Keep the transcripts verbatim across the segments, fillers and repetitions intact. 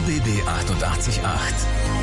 B B achtundachtzig Komma acht.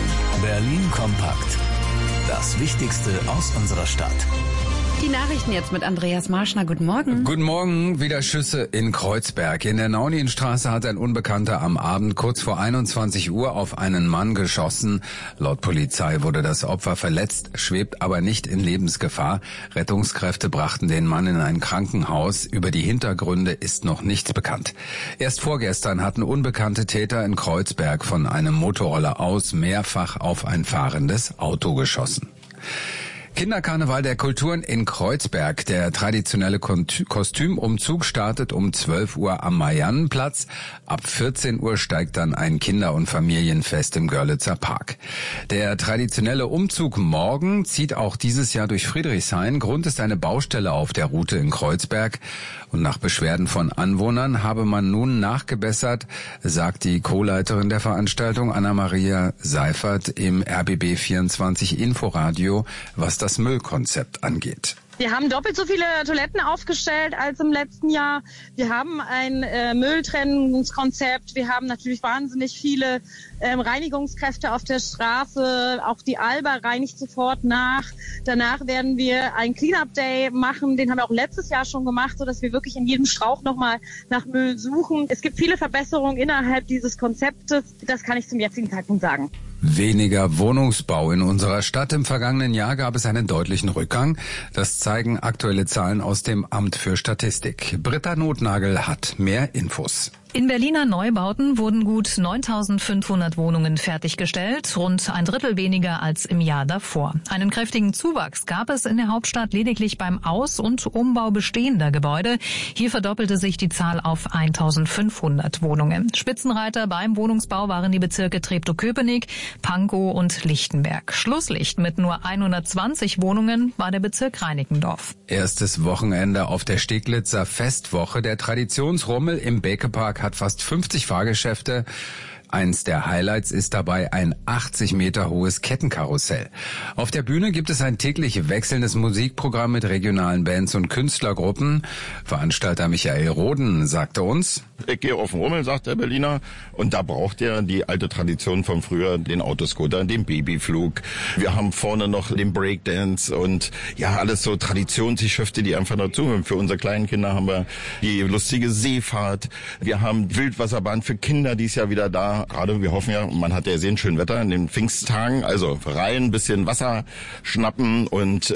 Berlin kompakt. Das Wichtigste aus unserer Stadt. Die Nachrichten jetzt mit Andreas Marschner. Guten Morgen. Guten Morgen. Wieder Schüsse in Kreuzberg. In der Naunienstraße hat ein Unbekannter am Abend kurz vor einundzwanzig Uhr auf einen Mann geschossen. Laut Polizei wurde das Opfer verletzt, schwebt aber nicht in Lebensgefahr. Rettungskräfte brachten den Mann in ein Krankenhaus. Über die Hintergründe ist noch nichts bekannt. Erst vorgestern hatten unbekannte Täter in Kreuzberg von einem Motorroller aus mehrfach auf ein fahrendes Auto geschossen. Kinderkarneval der Kulturen in Kreuzberg. Der traditionelle Kostümumzug startet um zwölf Uhr am Mariannenplatz. Ab vierzehn Uhr steigt dann ein Kinder- und Familienfest im Görlitzer Park. Der traditionelle Umzug morgen zieht auch dieses Jahr durch Friedrichshain. Grund ist eine Baustelle auf der Route in Kreuzberg. Und nach Beschwerden von Anwohnern habe man nun nachgebessert, sagt die Co-Leiterin der Veranstaltung Anna-Maria Seifert im R B B vierundzwanzig Inforadio, was das Müllkonzept angeht. Wir haben doppelt so viele Toiletten aufgestellt als im letzten Jahr. Wir haben ein äh, Mülltrennungskonzept. Wir haben natürlich wahnsinnig viele ähm, Reinigungskräfte auf der Straße. Auch die Alba reinigt sofort nach. Danach werden wir einen Clean-Up-Day machen. Den haben wir auch letztes Jahr schon gemacht, sodass wir wirklich in jedem Strauch nochmal nach Müll suchen. Es gibt viele Verbesserungen innerhalb dieses Konzeptes. Das kann ich zum jetzigen Zeitpunkt sagen. Weniger Wohnungsbau in unserer Stadt. Im vergangenen Jahr gab es einen deutlichen Rückgang. Das zeigen aktuelle Zahlen aus dem Amt für Statistik. Britta Notnagel hat mehr Infos. In Berliner Neubauten wurden gut neuntausendfünfhundert Wohnungen fertiggestellt, rund ein Drittel weniger als im Jahr davor. Einen kräftigen Zuwachs gab es in der Hauptstadt lediglich beim Aus- und Umbau bestehender Gebäude. Hier verdoppelte sich die Zahl auf eintausendfünfhundert Wohnungen. Spitzenreiter beim Wohnungsbau waren die Bezirke Treptow-Köpenick, Pankow und Lichtenberg. Schlusslicht mit nur hundertzwanzig Wohnungen war der Bezirk Reinickendorf. Erstes Wochenende auf der Steglitzer Festwoche. Der Traditionsrummel im Bäckepark hat fast fünfzig Fahrgeschäfte. Eins der Highlights ist dabei ein achtzig Meter hohes Kettenkarussell. Auf der Bühne gibt es ein täglich wechselndes Musikprogramm mit regionalen Bands und Künstlergruppen. Veranstalter Michael Roden sagte uns: Ich gehe auf den Rummel, sagt der Berliner, und da braucht er die alte Tradition von früher, den Autoscooter, den Babyflug. Wir haben vorne noch den Breakdance und ja, alles so Traditionsgeschäfte, die einfach dazugehören. Für unsere kleinen Kinder haben wir die lustige Seefahrt. Wir haben Wildwasserbahn für Kinder, die ist ja wieder da. Gerade, wir hoffen ja, man hat ja sehr schön Wetter in den Pfingsttagen, also rein, bisschen Wasser schnappen und